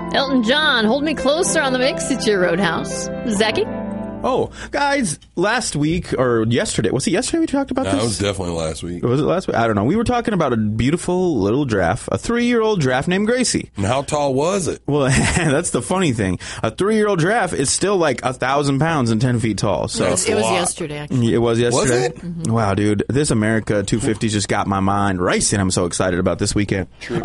Elton John, Hold Me Closer on the mix. It's your Roadhouse. Zachy? Oh, guys, last week or yesterday, was it yesterday we talked about this? It was definitely last week. Was it last week? I don't know. We were talking about a beautiful little giraffe, a 3-year-old giraffe named Gracie. And how tall was it? Well, that's the funny thing. A 3-year-old giraffe is still like 1,000 pounds and 10 feet tall. So It was yesterday, actually. It was yesterday? Was it? Mm-hmm. Wow, dude. This America 250 just got my mind racing. I'm so excited about this weekend.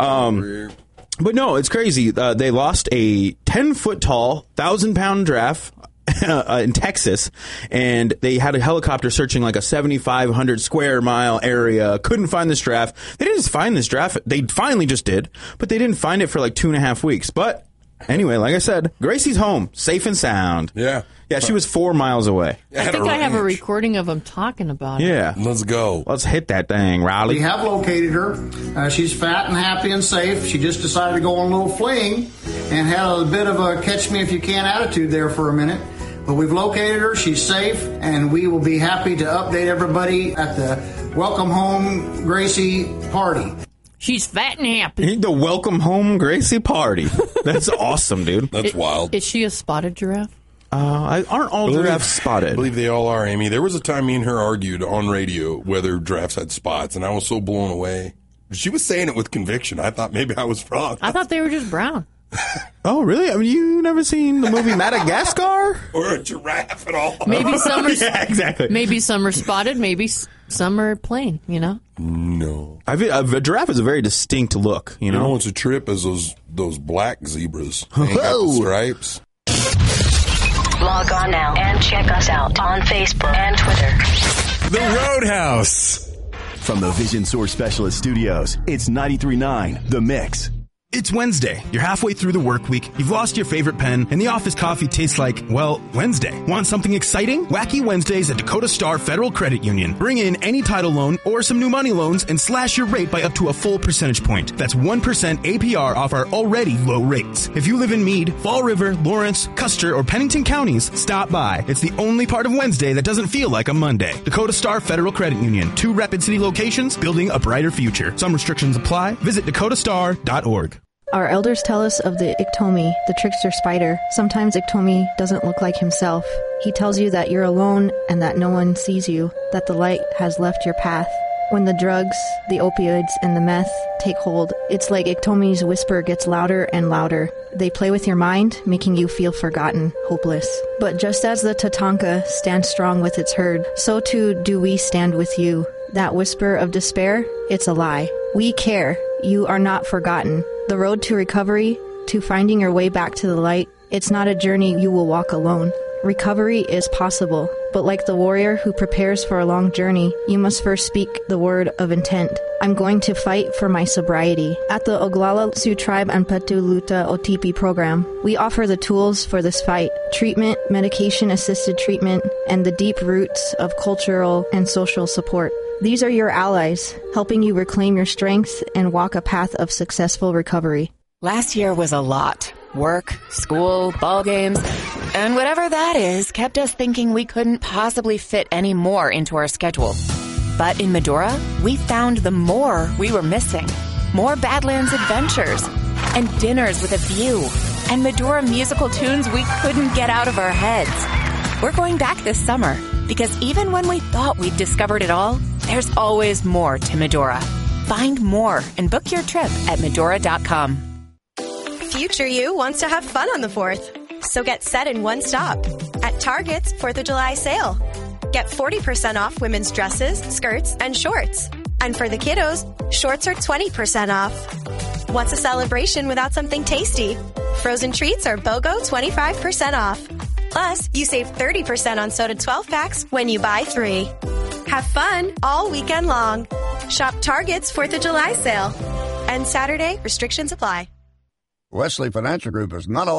But no, it's crazy. They lost a 10-foot tall, 1,000-pound giraffe in Texas, and they had a helicopter searching like a 7,500 square mile area. Couldn't find this giraffe. They didn't just find this giraffe. They finally just did, but they didn't find it for like 2.5 weeks. But anyway, like I said, Gracie's home, safe and sound. Yeah. Yeah, she was 4 miles away. I think I have a recording of him talking about it. Yeah. Let's go. Let's hit that thing, Riley. We have located her. She's fat and happy and safe. She just decided to go on a little fling and had a bit of a catch-me-if-you-can attitude there for a minute. But we've located her. She's safe, and we will be happy to update everybody at the Welcome Home Gracie party. She's fat and happy. The Welcome Home Gracie party. That's awesome, dude. That's wild. Is she a spotted giraffe? Aren't all giraffes spotted? I believe they all are, Amy. There was a time me and her argued on radio whether giraffes had spots, and I was so blown away. She was saying it with conviction. I thought maybe I was wrong. I thought they were just brown. Oh, really? I mean, you never seen the movie Madagascar? Or a giraffe at all. Maybe some are, Yeah, exactly. Maybe some are spotted. Maybe some are plain, you know? No. A giraffe is a very distinct look, you You know? know what's a trip is those black zebras. They ain't got the Whoa. stripes. Log on now and check us out on Facebook and Twitter. The Roadhouse. From the Vision Source Specialist Studios, it's 93.9 The Mix. It's Wednesday. You're halfway through the work week. You've lost your favorite pen, and the office coffee tastes like, well, Wednesday. Want something exciting? Wacky Wednesdays at Dakota Star Federal Credit Union. Bring in any title loan or some new money loans and slash your rate by up to a full percentage point. That's 1% APR off our already low rates. If you live in Meade, Fall River, Lawrence, Custer, or Pennington counties, stop by. It's the only part of Wednesday that doesn't feel like a Monday. Dakota Star Federal Credit Union. 2 Rapid City locations, building a brighter future. Some restrictions apply. Visit dakotastar.org. Our elders tell us of the Iktomi, the trickster spider. Sometimes Iktomi doesn't look like himself. He tells you that you're alone and that no one sees you, that the light has left your path. When the drugs, the opioids, and the meth take hold, it's like Iktomi's whisper gets louder and louder. They play with your mind, making you feel forgotten, hopeless. But just as the Tatanka stands strong with its herd, so too do we stand with you. That whisper of despair, it's a lie. We care. You are not forgotten. The road to recovery, to finding your way back to the light, it's not a journey you will walk alone. Recovery is possible, but like the warrior who prepares for a long journey, you must first speak the word of intent. I'm going to fight for my sobriety. At the Oglala Sioux Tribe and Petu Luta Otipi program, we offer the tools for this fight: treatment, medication-assisted treatment, and the deep roots of cultural and social support. These are your allies, helping you reclaim your strength and walk a path of successful recovery. Last year was a lot. Work, school, ball games, and whatever that is kept us thinking we couldn't possibly fit any more into our schedule. But in Medora, we found the more we were missing. More Badlands adventures, and dinners with a view, and Medora musical tunes we couldn't get out of our heads. We're going back this summer, because even when we thought we'd discovered it all, there's always more to Medora. Find more and book your trip at Medora.com. Future you wants to have fun on the 4th, so get set in one stop at Target's 4th of July sale. Get 40% off women's dresses, skirts, and shorts. And for the kiddos, shorts are 20% off. What's a celebration without something tasty? Frozen treats are BOGO 25% off. Plus, you save 30% on soda 12-packs when you buy 3. Have fun all weekend long. Shop Target's 4th of July sale. And Saturday, restrictions apply. Wesley Financial Group is not